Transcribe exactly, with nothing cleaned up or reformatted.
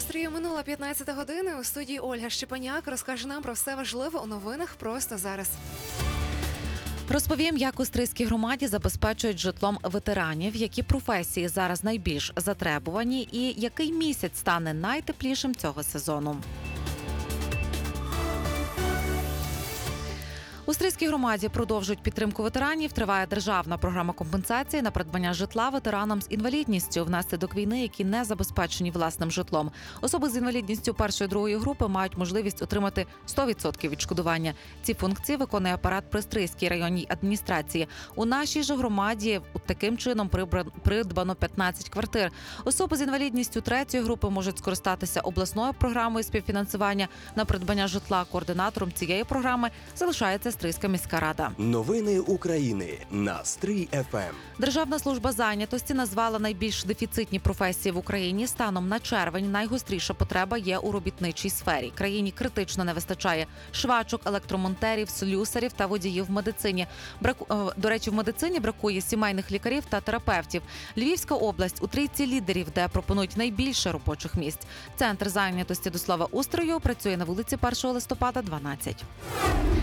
Стрію минула п'ятнадцята година. У студії Ольга Щепаняк розкаже нам про все важливе у новинах просто зараз. Розповім, як у Стрийській громаді забезпечують житлом ветеранів, які професії зараз найбільш затребувані і який місяць стане найтеплішим цього сезону. У Стрийській громаді продовжують підтримку ветеранів. Триває державна програма компенсації на придбання житла ветеранам з інвалідністю внаслідок війни, які не забезпечені власним житлом. Особи з інвалідністю першої-другої групи мають можливість отримати сто відсотків відшкодування. Ці функції виконує апарат при Стрийській районній адміністрації. У нашій же громаді таким чином придбано п'ятнадцять квартир. Особи з інвалідністю третьої групи можуть скористатися обласною програмою співфінансування на придбання житла. Координатором цієї програми залишається Стрийська міська рада. Новини України на Стрий еф ем. Державна служба зайнятості назвала найбільш дефіцитні професії в Україні. Станом на червень найгостріша потреба є у робітничій сфері. Країні критично не вистачає швачок, електромонтерів, слюсарів та водіїв в медицині. Браку... До речі, в медицині бракує сімейних лікарів та терапевтів. Львівська область у трійці лідерів, де пропонують найбільше робочих місць. Центр зайнятості, до слова, у Стрию працює на вулиці першого листопада, дванадцять.